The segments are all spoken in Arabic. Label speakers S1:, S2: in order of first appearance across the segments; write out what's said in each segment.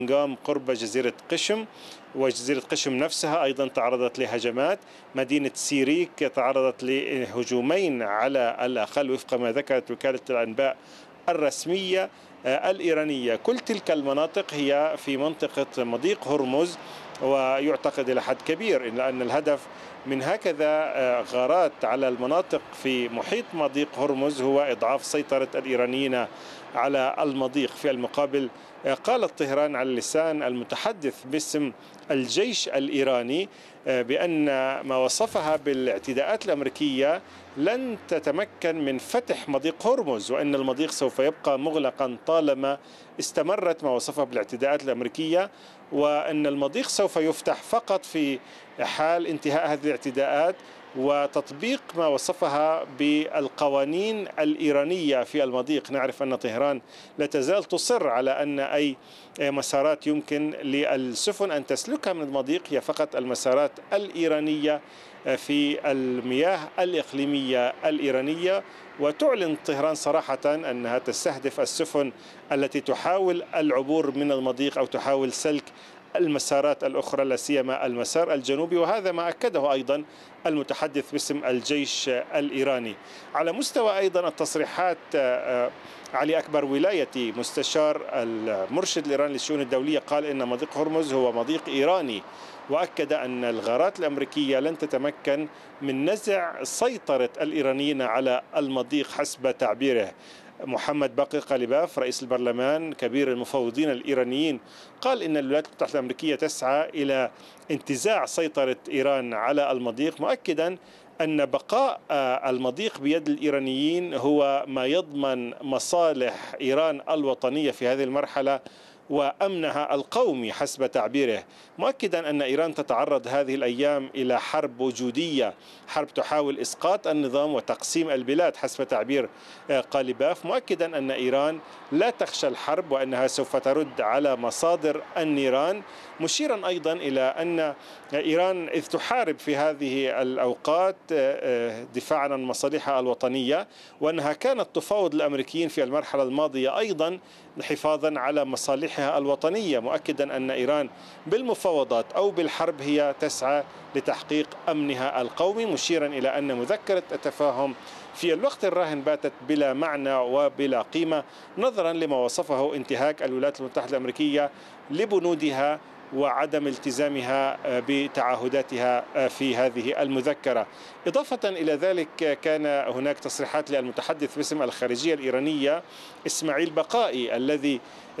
S1: قرب جزيرة قشم، وجزيرة قشم نفسها أيضا تعرضت لهجمات. مدينة سيريك تعرضت لهجومين على الأقل وفق ما ذكرت وكالة الأنباء الرسمية الإيرانية. كل تلك المناطق هي في منطقة مضيق هرمز، ويعتقد إلى حد كبير أن الهدف من هكذا غارات على المناطق في محيط مضيق هرمز هو إضعاف سيطرة الإيرانيين على المضيق. في المقابل قالت طهران على لسان المتحدث باسم الجيش الإيراني بأن ما وصفها بالاعتداءات الأمريكية لن تتمكن من فتح مضيق هرمز، وأن المضيق سوف يبقى مغلقا طالما استمرت ما وصفها بالاعتداءات الأمريكية، وأن المضيق سوف يفتح فقط في حال انتهاء هذه الاعتداءات وتطبيق ما وصفها بالقوانين الإيرانية في المضيق. نعرف أن طهران لا تزال تصر على أن أي مسارات يمكن للسفن أن تسلكها من المضيق هي فقط المسارات الإيرانية في المياه الإقليمية الإيرانية، وتعلن طهران صراحة أنها تستهدف السفن التي تحاول العبور من المضيق أو تحاول سلك المسارات الأخرى لا سيما المسار الجنوبي، وهذا ما أكده أيضا المتحدث باسم الجيش الإيراني. على مستوى أيضا التصريحات، علي أكبر ولايتي مستشار المرشد الإيراني للشؤون الدولية قال إن مضيق هرمز هو مضيق إيراني، وأكد أن الغارات الأمريكية لن تتمكن من نزع سيطرة الإيرانيين على المضيق حسب تعبيره. محمد باقر قليباف رئيس البرلمان كبير المفوضين الإيرانيين قال إن الولايات المتحدة الأمريكية تسعى إلى انتزاع سيطرة إيران على المضيق، مؤكدا أن بقاء المضيق بيد الإيرانيين هو ما يضمن مصالح إيران الوطنية في هذه المرحلة وأمنها القومي حسب تعبيره، مؤكدا أن إيران تتعرض هذه الأيام إلى حرب وجودية، حرب تحاول إسقاط النظام وتقسيم البلاد حسب تعبير قاليباف، مؤكدا أن إيران لا تخشى الحرب وأنها سوف ترد على مصادر النيران، مشيرا أيضا إلى أن إيران إذ تحارب في هذه الأوقات دفاعا عن مصالحها الوطنية، وأنها كانت تفاوض الأمريكيين في المرحلة الماضية أيضا حفاظا على مصالحها الوطنية، مؤكدا أن إيران بالمفاوضات أو بالحرب هي تسعى لتحقيق أمنها القومي، مشيرا إلى أن مذكرة التفاهم في الوقت الراهن باتت بلا معنى وبلا قيمة نظرا لما وصفه انتهاك الولايات المتحدة الأمريكية لبنودها وعدم التزامها بتعهداتها في هذه المذكرة. إضافة إلى ذلك كان هناك تصريحات للمتحدث باسم الخارجية الإيرانية إسماعيل بقائي الذي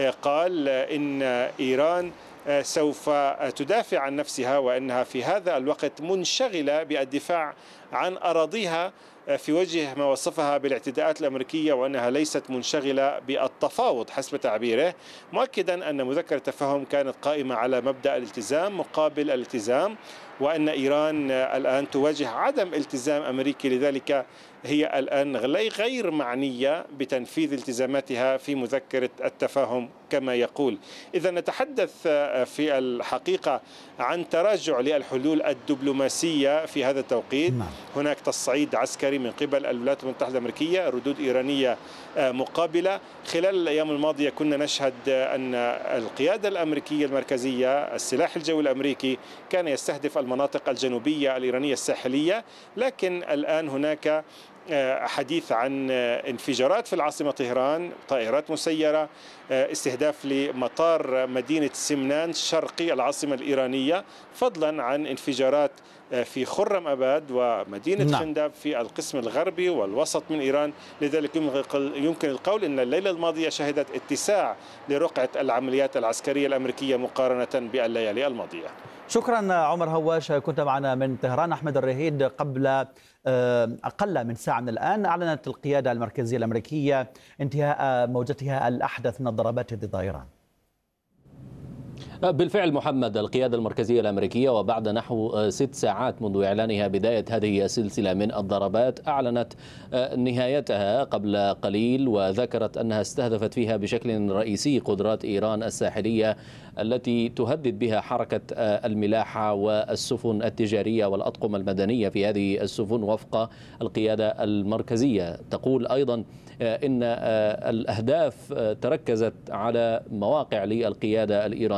S1: قال إن إيران سوف تدافع عن نفسها وأنها في هذا الوقت منشغلة بالدفاع عن أراضيها في وجه ما وصفها بالاعتداءات الأمريكية، وأنها ليست منشغلة بالتفاوض حسب تعبيره، مؤكدا أن مذكرة التفاهم كانت قائمة على مبدأ الالتزام مقابل الالتزام، وأن إيران الآن تواجه عدم التزام أمريكي، لذلك هي الآن غير معنية بتنفيذ التزاماتها في مذكرة التفاهم كما يقول. إذا نتحدث في الحقيقة عن تراجع للحلول الدبلوماسية في هذا التوقيت. هناك تصعيد عسكري من قبل الولايات المتحدة الأمريكية، ردود إيرانية مقابلة. خلال الأيام الماضية كنا نشهد أن القيادة الأمريكية المركزية السلاح الجوي الأمريكي كان يستهدف المناطق الجنوبية الإيرانية الساحلية، لكن الآن هناك حديث عن انفجارات في العاصمة طهران، طائرات مسيرة، استهداف لمطار مدينة سمنان الشرقي العاصمة الإيرانية، فضلا عن انفجارات في خرم أباد ومدينة خندب في القسم الغربي والوسط من إيران. لذلك يمكن القول أن الليلة الماضية شهدت اتساع لرقعة العمليات العسكرية الأمريكية مقارنة بالليالي الماضية.
S2: شكرا عمر هواش، كنت معنا من طهران. أحمد الرهيد، قبل أقل من ساعة من الآن أعلنت القيادة المركزية الأمريكية انتهاء موجتها الأحدث من الضربات ضد إيران.
S3: بالفعل محمد، القيادة المركزية الأمريكية وبعد نحو 6 ساعات منذ إعلانها بداية هذه السلسلة من الضربات أعلنت نهايتها قبل قليل، وذكرت أنها استهدفت فيها بشكل رئيسي قدرات إيران الساحلية التي تهدد بها حركة الملاحة والسفن التجارية والأطقم المدنية في هذه السفن وفق القيادة المركزية. تقول أيضا إن الأهداف تركزت على مواقع للقيادة الإيرانية